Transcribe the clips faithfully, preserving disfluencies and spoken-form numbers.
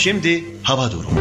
Şimdi hava durumu.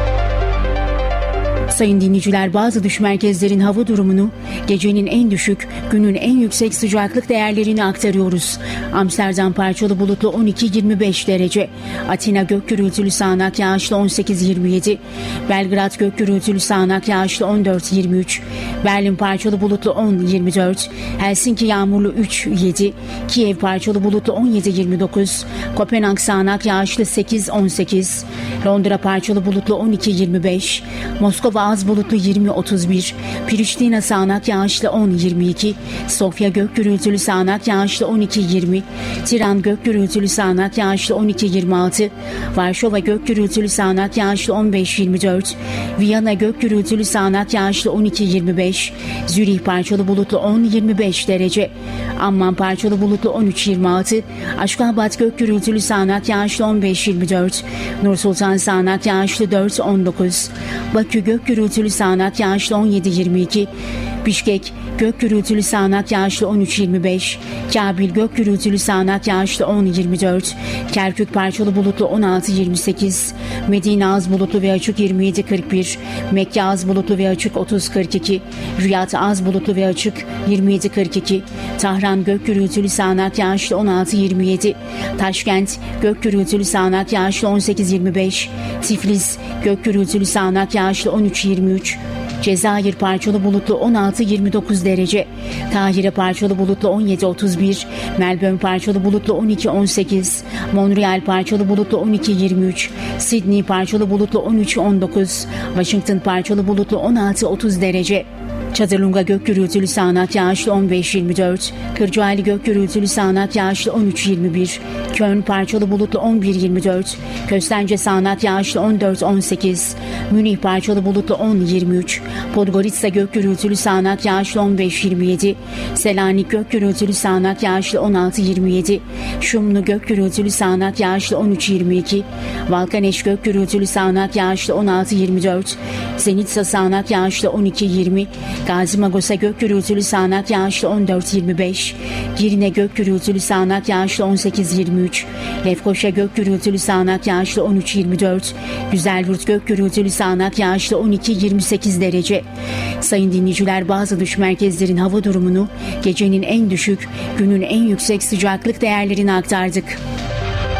Sayın dinleyiciler, bazı dış merkezlerin hava durumunu, gecenin en düşük, günün en yüksek sıcaklık değerlerini aktarıyoruz. Amsterdam parçalı bulutlu on iki yirmi beş derece. Atina gök gürültülü sağanak yağışlı on sekiz yirmi yedi. Belgrad gök gürültülü sağanak yağışlı on dört yirmi üç. Berlin parçalı bulutlu on yirmi dört. Helsinki yağmurlu üç yedi. Kiev parçalı bulutlu on yedi yirmi dokuz. Kopenhag sağanak yağışlı sekiz on sekiz. Londra parçalı bulutlu on iki yirmi beş. Moskova az bulutlu yirmi otuz bir. Priştina sağanak yağışlı on yirmi iki. Sofya gök gürültülü sağanak yağışlı on iki yirmi. Tiran gök gürültülü sağanak yağışlı on iki yirmi altı. Varşova gök gürültülü sağanak yağışlı on beş yirmi dört. Viyana gök gürültülü sağanak yağışlı on iki yirmi beş. Zürih parçalı bulutlu on yirmi beş derece. Amman parçalı bulutlu on üç yirmi altı. Aşkabat gök gürültülü sağanak yağışlı on beş yirmi dört. Nursultan sağanak yağışlı dört on dokuz. Bakü gök gürültülü sağanak yağışlı on yedi yirmi iki. Bişkek gök gürültülü sağanak yağışlı on üç yirmi beş. Kabil gök gürültülü sağanak yağışlı on yirmi dört. Kerkük parçalı bulutlu on altı yirmi sekiz. Medine az bulutlu ve açık yirmi yedi kırk bir. Mekke az bulutlu ve açık otuz kırk iki. Riyad az bulutlu ve açık yirmi yedi kırk iki. Tahran gök gürültülü sağanak yağışlı on altı yirmi yedi. Taşkent gök gürültülü sağanak yağışlı on sekiz yirmi beş. Tiflis gök gürültülü sağanak yağışlı on üç yirmi üç. Cezayir parçalı bulutlu on altı yirmi dokuz derece. Kahire parçalı bulutlu on yedi otuz bir. Melbourne parçalı bulutlu on iki on sekiz. Montreal parçalı bulutlu on iki yirmi üç. Sydney parçalı bulutlu on üç on dokuz. Washington parçalı bulutlu on altı otuz derece. Çadırlunga gök gürültülü sağanak yağışlı on beş yirmi dört. Kırcaali gök gürültülü sağanak yağışlı on üç yirmi bir. Köln parçalı bulutlu on bir yirmi dört. Köstence sağanak yağışlı on dört on sekiz. Münih parçalı bulutlu on yirmi üç. Podgorica gök gürültülü sağanak yağışlı on beş yirmi yedi. Selanik gök gürültülü sağanak yağışlı on altı yirmi yedi. Şumlu gök gürültülü sağanak yağışlı on üç yirmi iki. Valkaneş gök gürültülü sağanak yağışlı on altı yirmi dört. Zenitsa sağanak yağışlı on iki yirmi. Gazi Magosa gök gürültülü sağanak yağışlı on dört yirmi beş. Girne gök gürültülü sağanak yağışlı on sekiz yirmi üç. Lefkoşa gök gürültülü sağanak yağışlı on üç yirmi dört. Güzelhurt gök gürültülü sağanak yağışlı on iki yirmi sekiz derece. Sayın dinleyiciler, bazı dış merkezlerin hava durumunu, gecenin en düşük, günün en yüksek sıcaklık değerlerini aktardık.